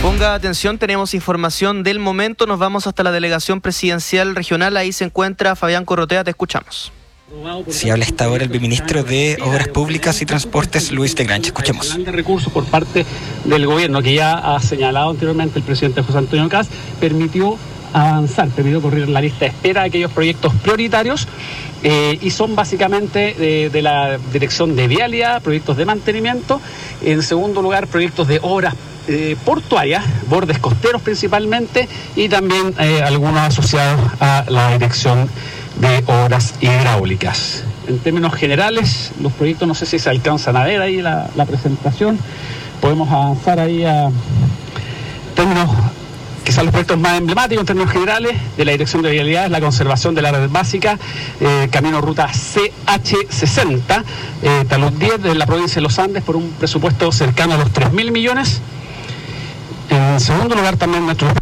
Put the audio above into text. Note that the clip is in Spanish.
Ponga atención, tenemos información del momento, nos vamos hasta la delegación presidencial regional, ahí se encuentra Fabián Corrotea, te escuchamos. Si habla hasta ahora el viceministro de Obras Públicas y Transportes, Luis de Grange. Escuchemos. El de recursos por parte del gobierno, que ya ha señalado anteriormente el presidente José Antonio Kast, permitió avanzar, permitió correr la lista de espera de aquellos proyectos prioritarios y son básicamente de la Dirección de Vialidad, proyectos de mantenimiento, en segundo lugar proyectos de obras portuarias, bordes costeros principalmente, y también algunos asociados a la Dirección de Obras Hidráulicas. En términos generales, los proyectos, no sé si se alcanzan a ver ahí la presentación, podemos avanzar ahí a términos que son los proyectos más emblemáticos en términos generales de la Dirección de Vialidad, la conservación de la red básica, camino ruta CH60, talud 10 de la provincia de Los Andes, por un presupuesto cercano a los 3.000 millones. En segundo lugar, también nuestro